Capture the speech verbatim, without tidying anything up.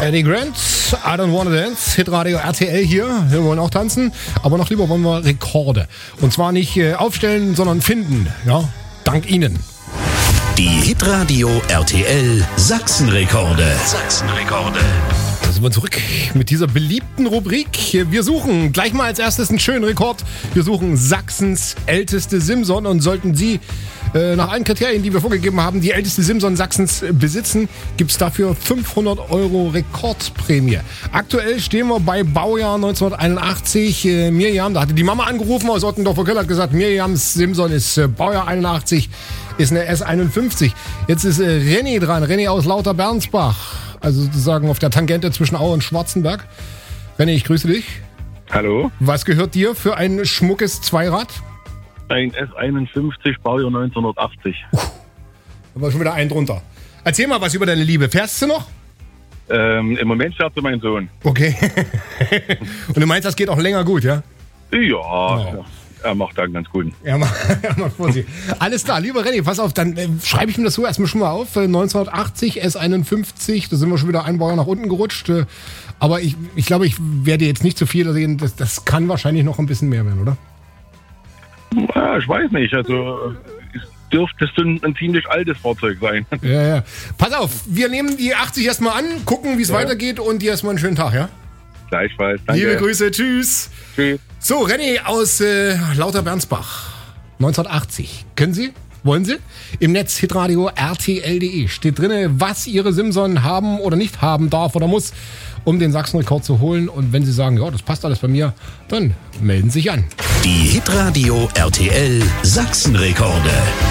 Eddie Grant, I Don't Wanna Dance, Hitradio R T L hier. Wir wollen auch tanzen, aber noch lieber wollen wir Rekorde. Und zwar nicht äh, aufstellen, sondern finden. Ja, dank Ihnen. Die Hitradio R T L Sachsenrekorde. Sachsenrekorde. Da sind wir zurück mit dieser beliebten Rubrik. Wir suchen gleich mal als erstes einen schönen Rekord. Wir suchen Sachsens älteste Simson und sollten Sie äh, nach allen Kriterien, die wir vorgegeben haben, die älteste Simson Sachsens besitzen, gibt es dafür fünfhundert Euro Rekordprämie. Aktuell stehen wir bei Baujahr neunzehnhunderteinundachtzig. Äh, Mirjam, da hatte die Mama angerufen aus Ottendorfer Köll, hat gesagt, Mirjams Simson ist äh, Baujahr einundachtzig, ist eine S einundfünfzig. Jetzt ist äh, René dran, René aus Lauter-Bernsbach. Also sozusagen auf der Tangente zwischen Aue und Schwarzenberg. René, ich grüße dich. Hallo. Was gehört dir für ein schmuckes Zweirad? Ein S einundfünfzig, Baujahr neunzehnhundertachtzig. Uh, da war schon wieder ein drunter. Erzähl mal was über deine Liebe. Fährst du noch? Ähm, Im Moment fährt sie mein Sohn. Okay. Und du meinst, das geht auch länger gut, ja? Ja, Oh. er macht einen ganz guten. Ja, mal, ja, mal Vorsicht. Alles klar, lieber René, pass auf, dann äh, schreibe ich mir das so erstmal schon mal auf. Äh, neunzehnhundertachtzig, S einundfünfzig, da sind wir schon wieder ein Baujahr nach unten gerutscht. Äh, aber ich, ich glaube, ich werde jetzt nicht zu viel sehen. Das, das kann wahrscheinlich noch ein bisschen mehr werden, oder? Ja, ich weiß nicht, also es dürfte ein, ein ziemlich altes Fahrzeug sein. Ja, ja. Pass auf, wir nehmen die achtzig erstmal an, gucken, wie es Ja. weitergeht und dir erstmal einen schönen Tag, ja? Gleichfalls, danke. Liebe Grüße, tschüss. Tschüss. So, René aus äh, Lauter-Bernsbach, neunzehnhundertachtzig. Können Sie? Wollen Sie? Im Netz hitradio R T L punkt de steht drin, was Ihre Simson haben oder nicht haben darf oder muss, um den Sachsenrekord zu holen. Und wenn Sie sagen, ja, das passt alles bei mir, dann melden Sie sich an. Die Hitradio R T L Sachsenrekorde.